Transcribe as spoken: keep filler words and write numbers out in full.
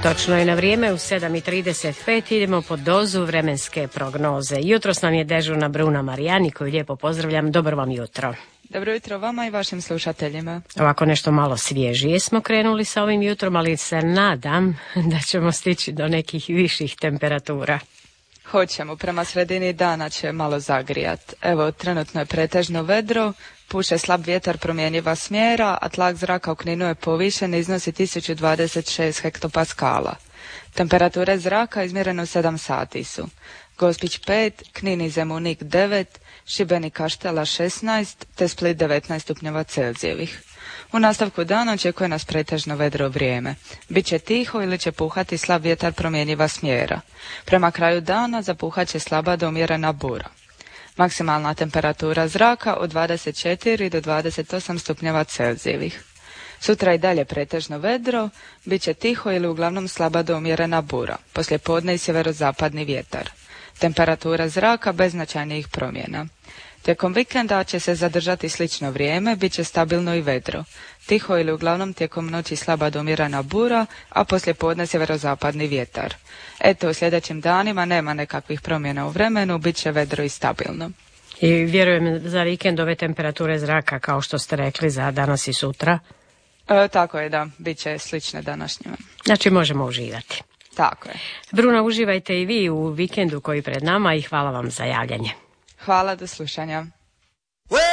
Točno je na vrijeme u sedam i trideset pet idemo po dozu vremenske prognoze. Jutros nam je dežurna Bruna Marijani koju lijepo pozdravljam. Dobro vam jutro. Dobro jutro vama i vašim slušateljima. Ovako nešto malo svježije smo krenuli sa ovim jutrom, ali se nadam da ćemo stići do nekih viših temperatura. Hoćemo, prema sredini dana će malo zagrijat. Evo, trenutno je pretežno vedro, puše slab vjetar promjenjiva smjera, a tlak zraka u Kninu je povišen i iznosi tisuću dvadeset šest hektopaskala. Temperature zraka izmjerene u sedam sati su Gospić pet, Knin i Zemunik devet, Šibenik Kaštela šesnaest, te Split devetnaest stupnjeva Celzijevih. U nastavku dana očekuje nas pretežno vedro vrijeme. Biće tiho ili će puhati slab vjetar promjenjiva smjera. Prema kraju dana zapuhat će slaba do umjerena bura. Maksimalna temperatura zraka od dvadeset četiri do dvadeset osam stupnjeva Celzijevih. Sutra i dalje pretežno vedro, bit će tiho ili uglavnom slaba do umjerena bura, poslijepodne i sjeverozapadni vjetar. Temperatura zraka bez značajnijih promjena. Tijekom vikenda će se zadržati slično vrijeme, bit će stabilno i vedro. Tiho ili uglavnom tijekom noći slaba do umjerena bura, a poslijepodne sjeverozapadni vjetar. Eto, u sljedećim danima nema nekakvih promjena u vremenu, bit će vedro i stabilno. I vjerujem za vikend ove temperature zraka, kao što ste rekli, za danas i sutra? E, tako je, da, bit će slične današnjima. Znači možemo uživati. Tako je. Bruna, uživajte i vi u vikendu koji pred nama i hvala vam za javljanje. Hvala, do slušanja.